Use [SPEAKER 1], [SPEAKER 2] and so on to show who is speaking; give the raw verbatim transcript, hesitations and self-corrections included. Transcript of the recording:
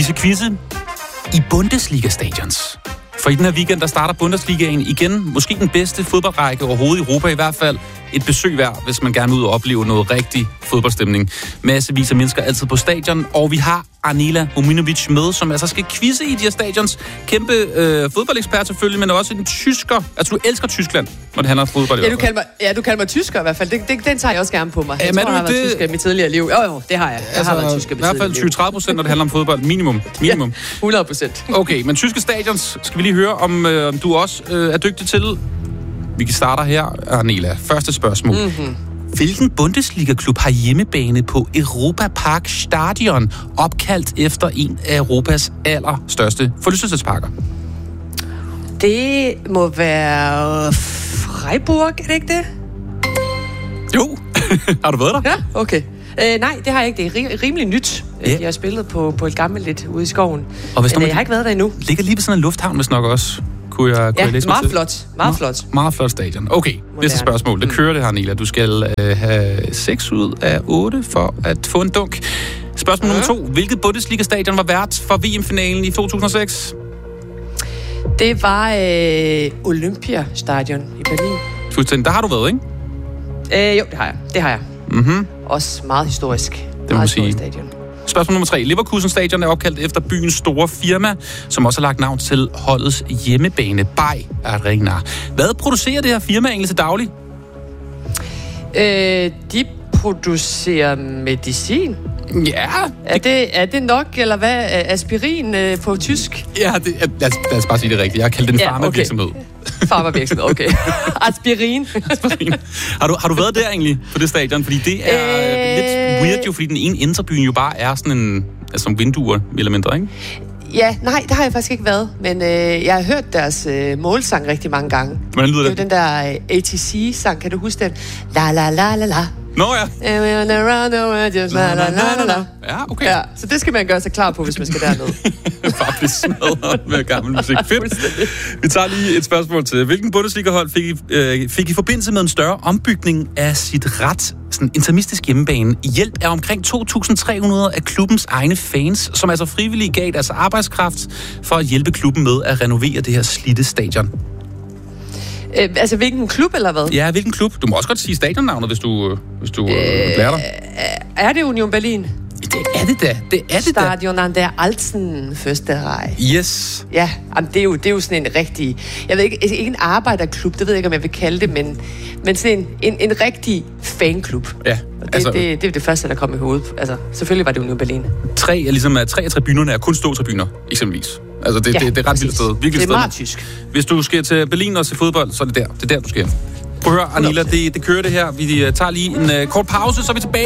[SPEAKER 1] Vi skal quizze i Bundesliga-stadions. For i den her weekend, der starter Bundesligaen igen. Måske den bedste fodboldrække overhovedet i Europa, i hvert fald et besøg værd, hvis man gerne vil ud og opleve noget rigtig fodboldstemning. Massevis af mennesker altid på stadion, og vi har Anila Mominovic med, som altså skal quizze i de her stadions. Kæmpe øh, fodboldekspert selvfølgelig, men også en tysker. Altså, du elsker Tyskland, når det handler om fodbold.
[SPEAKER 2] Ja, du kalder mig, ja, du kalder mig tysker i hvert fald. Det, det, den tager jeg også gerne på mig. Jeg
[SPEAKER 1] ja,
[SPEAKER 2] tror, jeg har
[SPEAKER 1] det...
[SPEAKER 2] været tysker i mit tidligere liv. Jo, jo, det har jeg. Jeg
[SPEAKER 1] altså,
[SPEAKER 2] har været tysker i mit
[SPEAKER 1] i hvert fald tyve til tredive procent, når det handler om fodbold. Minimum. Minimum.
[SPEAKER 2] Ja, hundrede procent.
[SPEAKER 1] Okay, men tyske stadions skal vi lige høre, om, øh, om du også øh, er dygtig til. Vi kan starte her, Arnela. Første spørgsmål. Mm-hmm. Hvilken Bundesliga-klub har hjemmebane på Europa Park Stadion, opkaldt efter en af Europas allerstørste forlystelsesparker?
[SPEAKER 2] Det må være Freiburg, er det ikke det?
[SPEAKER 1] Jo. Har du været der?
[SPEAKER 2] Ja, okay. Øh, nej, det har jeg ikke. Det er rim- rimelig nyt.
[SPEAKER 1] Ja.
[SPEAKER 2] Jeg har spillet på, på et gammelt lidt ude i skoven.
[SPEAKER 1] Og hvis
[SPEAKER 2] Men
[SPEAKER 1] man...
[SPEAKER 2] jeg har ikke været der endnu.
[SPEAKER 1] Ligger lige ved sådan en lufthavn, hvis nok også. Kunne jeg, kunne
[SPEAKER 2] ja,
[SPEAKER 1] jeg læse
[SPEAKER 2] meget
[SPEAKER 1] til?
[SPEAKER 2] flot. Meget flot.
[SPEAKER 1] Me- meget flot stadion. Okay, næste spørgsmål. Det kører det her, Nila. Du skal øh, have seks ud af otte for at få en dunk. Spørgsmål mm. nummer to. Hvilket Bundesliga-stadion var vært for V M-finalen i to tusind og seks?
[SPEAKER 2] Det var øh, Olympiastadion i Berlin.
[SPEAKER 1] Fuldstændig. Der har du været, ikke?
[SPEAKER 2] Øh, jo, det har jeg. Det har jeg.
[SPEAKER 1] Mm-hmm.
[SPEAKER 2] Også meget historisk.
[SPEAKER 1] Det må
[SPEAKER 2] meget
[SPEAKER 1] sige.
[SPEAKER 2] stadion.
[SPEAKER 1] Spørgsmål nummer tre. Leverkusen stadion er opkaldt efter byens store firma, som også har lagt navn til holdets hjemmebane, Bay Arena. Hvad producerer det her firma egentlig til daglig?
[SPEAKER 2] Øh, de producerer medicin.
[SPEAKER 1] Ja.
[SPEAKER 2] Er det, er det nok, eller hvad? Aspirin øh, på tysk?
[SPEAKER 1] Ja, det, lad, os, lad os bare sige det rigtigt. Jeg har kaldt det en
[SPEAKER 2] ja,
[SPEAKER 1] farmavirksomhed.
[SPEAKER 2] Okay. Farmavirksomhed, okay. Aspirin.
[SPEAKER 1] Aspirin. Har du, har du været der egentlig, på det stadion? Fordi det er øh... lidt weird jo, fordi den ene interbyen jo bare er sådan en, altså som vinduer, eller mindre, ikke?
[SPEAKER 2] Ja, nej, der har jeg faktisk ikke været, men øh, jeg har hørt deres øh, målsang rigtig mange gange.
[SPEAKER 1] Hvordan lyder
[SPEAKER 2] det?
[SPEAKER 1] Det
[SPEAKER 2] er jo den der øh, A T C-sang, kan du huske den? La la la la la.
[SPEAKER 1] Nå ja. Ja, okay.
[SPEAKER 2] Ja, så det skal man gøre sig klar på, hvis man skal derned.
[SPEAKER 1] Bare smadret med gammel musik. Fedt. Vi tager lige et spørgsmål til. Hvilken Bundesliga-hold fik I, øh, fik I forbindelse med en større ombygning af sit ret sådan interimistisk hjemmebane i hjælp af omkring to tusind tre hundrede af klubbens egne fans, som altså frivillige gav deres arbejdskraft for at hjælpe klubben med at renovere det her slidte stadion?
[SPEAKER 2] Øh, altså, hvilken klub, eller hvad?
[SPEAKER 1] Ja, hvilken klub? Du må også godt sige stadionnavnet, hvis du, hvis du øh, lærer dig.
[SPEAKER 2] Er det Union Berlin?
[SPEAKER 1] Det er det da. Det er det
[SPEAKER 2] Stadion an der Alten Försterei.
[SPEAKER 1] Yes.
[SPEAKER 2] Ja, jamen, det, er jo, det er jo sådan en rigtig... Jeg ved ikke, ikke en arbejderklub, det ved jeg ikke, om jeg vil kalde det, men, men sådan en, en, en rigtig fanklub.
[SPEAKER 1] Ja.
[SPEAKER 2] Og det,
[SPEAKER 1] altså,
[SPEAKER 2] det, det er det første, der kom i hovedet. Altså, selvfølgelig var det Union Berlin.
[SPEAKER 1] Tre, ligesom, tre af tribunerne er kun ståtribuner, eksempelvis. Altså, det,
[SPEAKER 2] ja,
[SPEAKER 1] det, det er ret vildt sted. Virkelig
[SPEAKER 2] det er
[SPEAKER 1] sted.
[SPEAKER 2] meget tysk.
[SPEAKER 1] Hvis du skal til Berlin og se fodbold, så er det der. Det er der, du skal. Prøv at høre, Anila, det, det kører det her. Vi tager lige en uh, kort pause, så er vi tilbage.